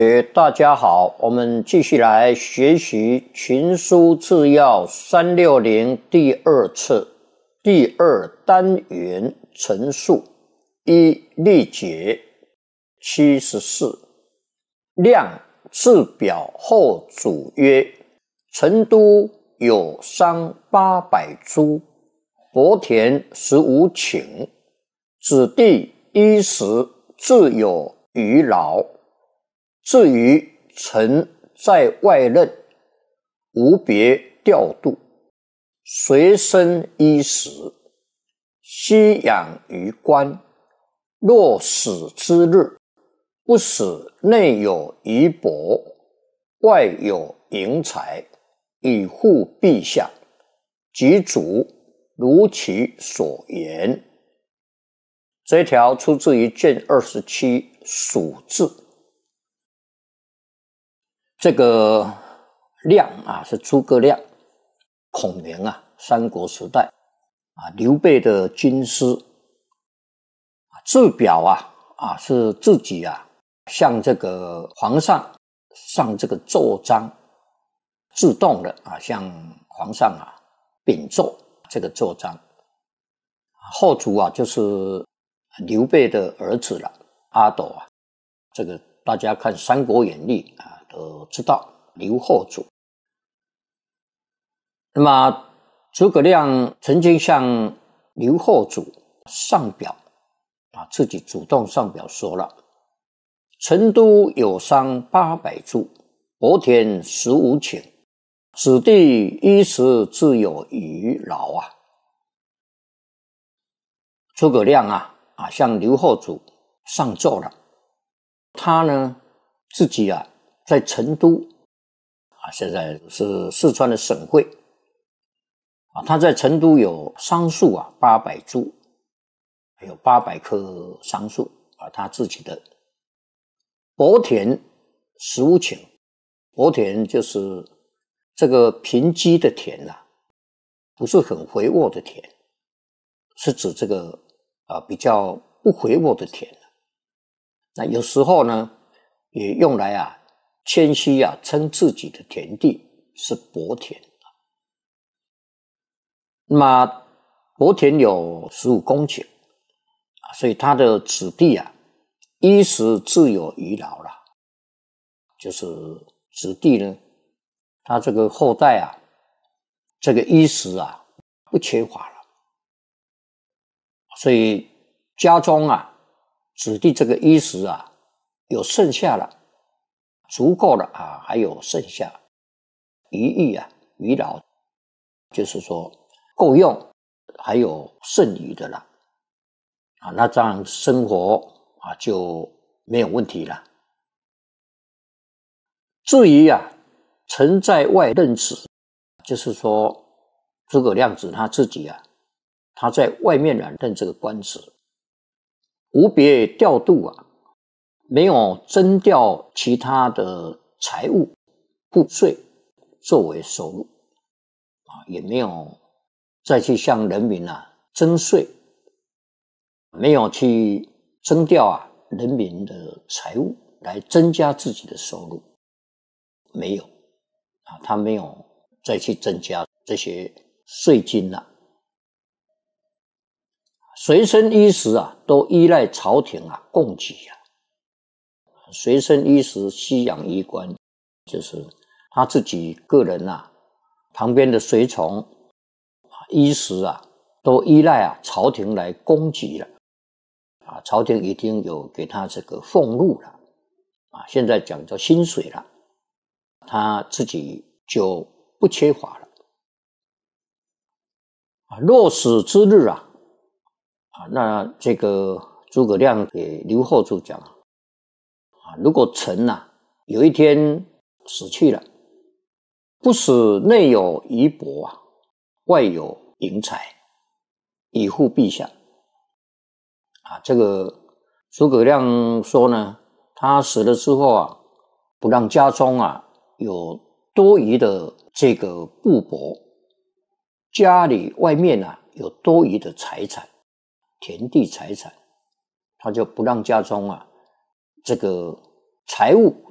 大家好，我们继续来学习《群书治要360》第二册第二单元陈述一例解74。亮自表后主曰：成都有商800株，伯田15顷，子弟衣食自有余劳。至于臣在外任，无别调度，随身衣食，悉养于官。若死之日，不使内有余帛，外有盈财，以护陛下。及足如其所言。这一条出自于卷27蜀志。这个亮啊，是诸葛亮，孔明啊，三国时代啊，刘备的军师。自表啊是自己啊向这个皇上上这个奏章，自动的啊向皇上啊禀奏这个奏章。后主啊就是刘备的儿子了，阿斗啊，这个大家看《三国演义》啊都知道刘后主。那么诸葛亮曾经向刘后主上表啊，自己主动上表说了：成都有商800株，伯田15顷，子弟衣食自有余劳啊。诸葛亮啊向刘后主上奏了，他呢自己啊在成都啊，现在是四川的省会啊，他在成都有桑树啊800株，有800棵桑树啊，他自己的。伯田15顷，伯田就是这个平瘠的田啊，不是很肥沃的田，是指这个比较不肥沃的田。那有时候呢也用来谦虚称自己的田地是伯田。那么伯田有15公顷所以他的子弟衣食自有余劳了，就是子弟呢，他这个后代这个衣食不缺乏了，所以家中子弟这个衣食有剩下了，足够了还有剩下余裕余劳，就是说够用，还有剩余的了那这样生活就没有问题了。至于臣在外任职，就是说诸葛亮指他自己他在外面任这个官职，无别调度没有征调其他的财物赋税作为收入也没有再去向人民征税，没有去征调人民的财物来增加自己的收入，没有他没有再去增加这些税金了。随身衣食都依赖朝廷供给随身衣食悉养于官，就是他自己个人旁边的随从衣食都依赖朝廷来供给了朝廷已经有给他这个俸禄了现在讲叫薪水了，他自己就不缺乏了若死之日那这个诸葛亮给刘后主讲如果臣有一天死去了，不使内有余帛外有盈财，以护陛下这个诸葛亮说呢，他死了之后不让家中有多余的这个布帛，家里外面有多余的财产，田地财产，他就不让家中这个财物